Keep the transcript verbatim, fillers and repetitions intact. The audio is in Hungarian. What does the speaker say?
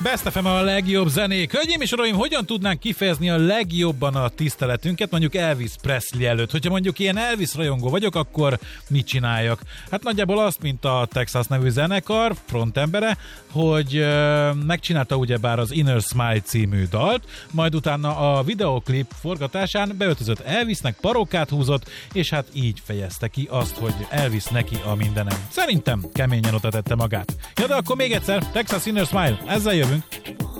Best ef em a legjobb zenék. Hölgyeim és uraim, hogyan tudnánk kifejezni a legjobban a tiszteletünket mondjuk Elvis Presley előtt? Hogyha mondjuk ilyen Elvis rajongó vagyok, akkor mit csináljak? Hát nagyjából azt, mint a Texas nevű zenekar frontembere, hogy uh, megcsinálta ugyebár az Inner Smile című dalt, majd utána a videoklip forgatásán beöltözött Elvisnek, parókát húzott, és hát így fejezte ki azt, hogy Elvis neki a mindenem. Szerintem keményen oda tette magát. Ja, de akkor még egyszer, Texas Inner Smile, ezzel jövünk.